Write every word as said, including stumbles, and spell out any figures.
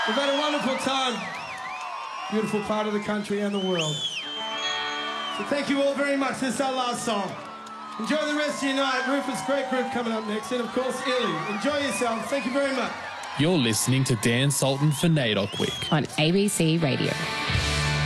We've had a wonderful time. Beautiful part of the country and the world. So thank you all very much. This is our last song. Enjoy the rest of your night. Rufus, great group coming up next. And, of course, Illy. Enjoy yourself. Thank you very much. You're listening to Dan Sultan for NAIDOC Week on A B C Radio.